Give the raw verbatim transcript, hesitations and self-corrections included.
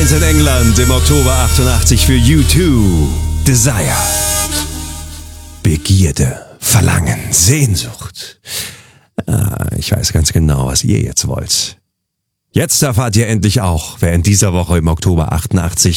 eins in England im Oktober achtundachtzig für U zwei. Desire. Begierde, Verlangen, Sehnsucht. Ah, ich weiß ganz genau, was ihr jetzt wollt. Jetzt erfahrt ihr endlich auch, wer in dieser Woche im Oktober achtundachtzig